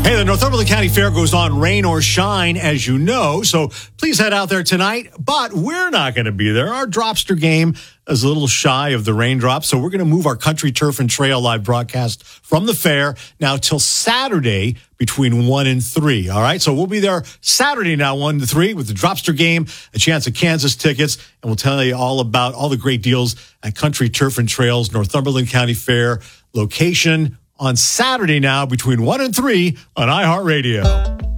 Hey, the Northumberland County Fair goes on rain or shine, as you know, so please head out there tonight. But we're not going to be there. Our Dropster game is a little shy of the raindrops, so we're going to move our Country Turf and Trail live broadcast from the fair now till Saturday between 1 and 3. All right, so we'll be there Saturday now, 1 to 3, with the Dropster game, a chance at Kansas tickets, and we'll tell you all about all the great deals at Country Turf and Trails, Northumberland County Fair location on Saturday now between 1 and 3 on iHeartRadio.